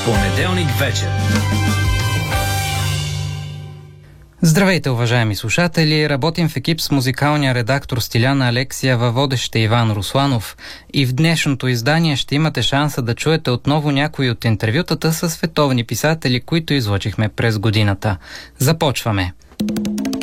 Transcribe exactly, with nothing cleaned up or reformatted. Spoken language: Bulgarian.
Понеделник вечер. Здравейте, уважаеми слушатели! Работим в екип с музикалния редактор Стиляна Алексиева, водещ е Иван Русланов. И в днешното издание ще имате шанса да чуете отново някои от интервютата с световни писатели, които излъчихме през годината. Започваме!